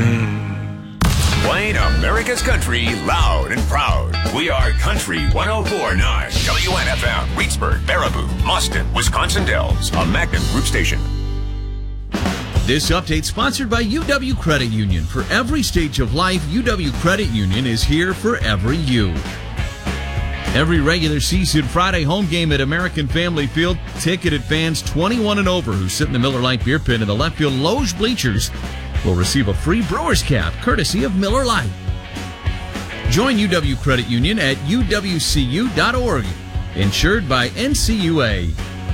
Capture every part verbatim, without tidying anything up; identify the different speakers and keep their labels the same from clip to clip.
Speaker 1: Mm. Playing America's country loud and proud. We are Country one oh four point nine W N F M, Reedsburg, Baraboo, Austin, Wisconsin Dells, a Magnum Group station.
Speaker 2: This update sponsored by U W Credit Union. For every stage of life, U W Credit Union is here for every you. Every regular season Friday home game at American Family Field, ticketed fans twenty-one and over who sit in the Miller Lite beer pit in the left field loge bleachers will receive a free Brewers cap courtesy of Miller Lite. Join U W Credit Union at U W C U dot org. Insured by N C U A.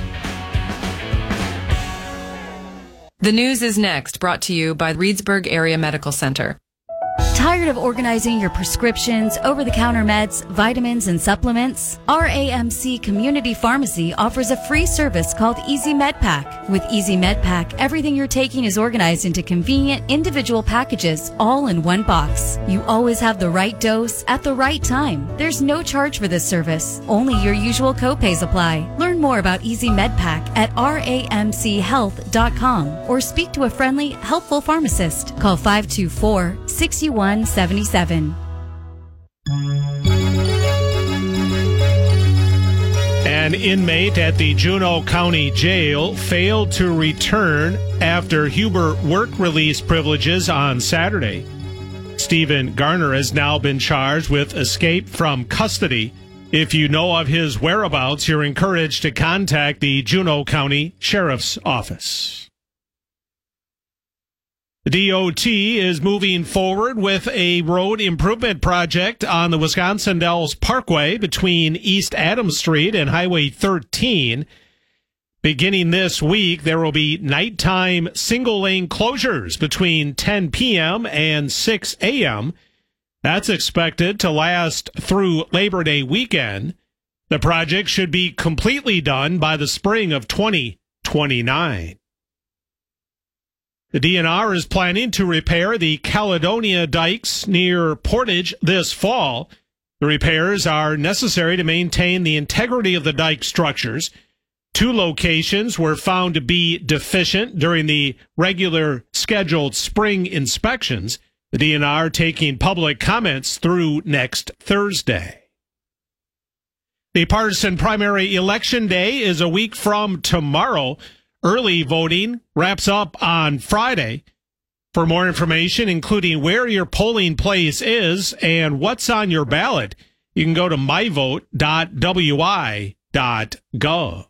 Speaker 3: The news is next, brought to you by Reedsburg Area Medical Center.
Speaker 4: Tired of organizing your prescriptions, over-the-counter meds, vitamins, and supplements? R A M C Community Pharmacy offers a free service called Easy MedPack. With Easy MedPack, everything you're taking is organized into convenient individual packages, all in one box. You always have the right dose at the right time. There's no charge for this service. Only your usual copays apply. Learn more about Easy MedPack at R A M C health dot com or speak to a friendly, helpful pharmacist. Call five two four, six one seven seven.
Speaker 5: An inmate at the Juneau County Jail failed to return after Huber work release privileges on Saturday. Stephen Garner has now been charged with escape from custody. If you know of his whereabouts, you're encouraged to contact the Juneau County Sheriff's Office. The D O T is moving forward with a road improvement project on the Wisconsin Dells Parkway between East Adams Street and Highway thirteen. Beginning this week, there will be nighttime single-lane closures between ten p.m. and six a.m. That's expected to last through Labor Day weekend. The project should be completely done by the spring of twenty twenty-nine. The D N R is planning to repair the Caledonia dikes near Portage this fall. The repairs are necessary to maintain the integrity of the dike structures. Two locations were found to be deficient during the regular scheduled spring inspections. The D N R taking public comments through next Thursday. The partisan primary election day is a week from tomorrow. Early voting wraps up on Friday. For more information, including where your polling place is and what's on your ballot, you can go to my vote dot w i dot gov.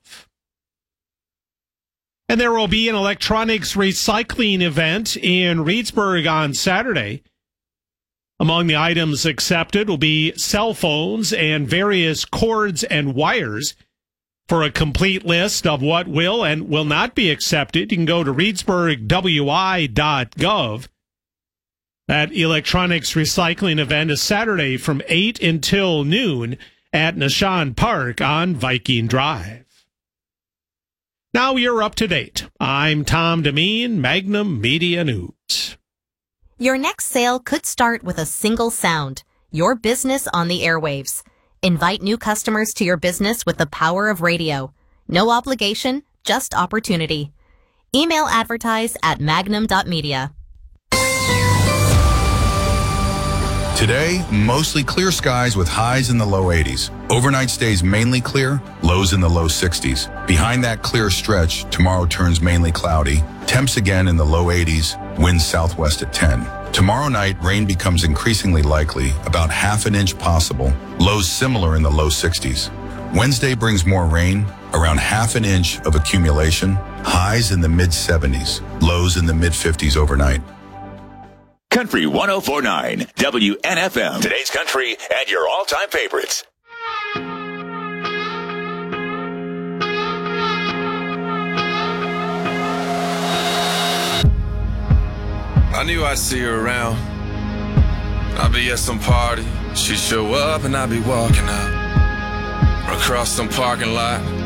Speaker 5: And there will be an electronics recycling event in Reedsburg on Saturday. Among the items accepted will be cell phones and various cords and wires. For a complete list of what will and will not be accepted, you can go to reedsburg w i dot gov. That electronics recycling event is Saturday from eight until noon at Nishan Park on Viking Drive. Now you're up to date. I'm Tom Demeen, Magnum Media News.
Speaker 6: Your next sale could start with a single sound, your business on the airwaves. Invite new customers to your business with the power of radio. No obligation, just opportunity. Email advertise at magnum dot media.
Speaker 7: Today, mostly clear skies with highs in the low eighties. Overnight stays mainly clear, lows in the low sixties. Behind that clear stretch, tomorrow turns mainly cloudy. Temps again in the low eighties, winds southwest at ten. Tomorrow night, rain becomes increasingly likely, about half an inch possible. Lows similar in the low sixties. Wednesday brings more rain, around half an inch of accumulation. Highs in the mid seventies, lows in the mid fifties overnight.
Speaker 1: Country one oh four point nine W N F M. Today's country and your all-time favorites.
Speaker 8: I knew I'd see her around. I'd be at some party, she'd show up and I'd be walking out across some parking lot.